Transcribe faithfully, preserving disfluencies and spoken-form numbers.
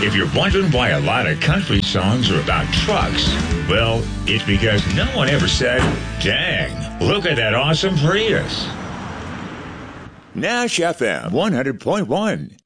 If you're wondering why a lot of country songs are about trucks, well, it's because no one ever said, dang, look at that awesome Prius. Nash F M one hundred point one.